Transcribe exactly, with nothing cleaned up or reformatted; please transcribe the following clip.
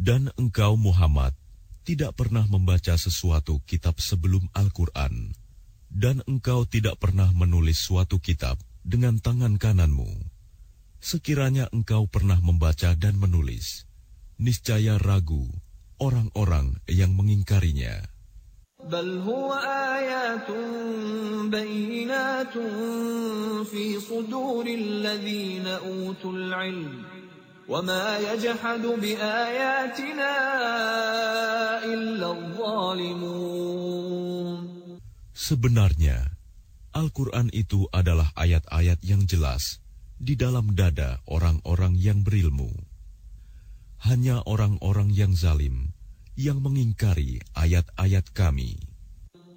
Dan engkau Muhammad tidak pernah membaca sesuatu kitab sebelum Al-Quran, dan engkau tidak pernah menulis suatu kitab dengan tangan kananmu. Sekiranya engkau pernah membaca dan menulis, niscaya ragu orang-orang yang mengingkarinya. Bal huwa ayatun bayyinatun fi suduril ladzina utul ilm wa ma yajhadu bi ayatina illa adh-dhalimun. Sebenarnya Al-Quran itu adalah ayat-ayat yang jelas di dalam dada orang-orang yang berilmu. Hanya orang-orang yang zalim yang mengingkari ayat-ayat kami.